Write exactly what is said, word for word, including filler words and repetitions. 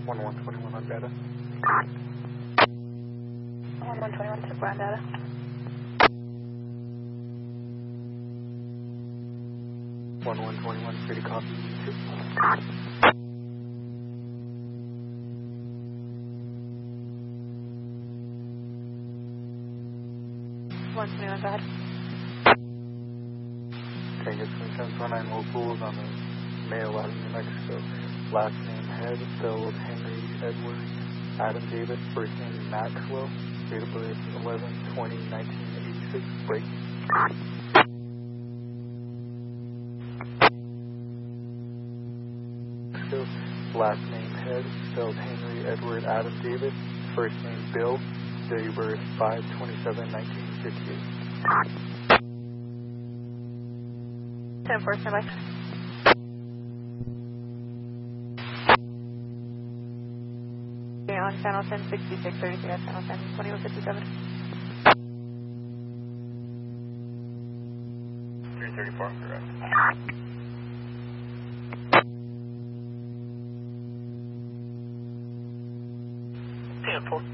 one one twenty-one on data. one one twenty-one to ground data. one one twenty-one, pretty copy. two. one twenty-one, go ahead. Okay, get some ten twenty-nine locals on the male out of New Mexico. Last name Head, spelled Henry Edward Adam David. First name Maxwell. Date of birth eleven twenty nineteen eighty-six. Break. Mexico. Last name Head, spelled Henry Edward Adam David. First name Bill. Date of birth five twenty-seven nineteen fifty-eight. ten four, stand by. Okay, on channel ten sixty-six thirty-three, that's channel ten twenty-one fifty-seven. three thirty-four, correct. ten four.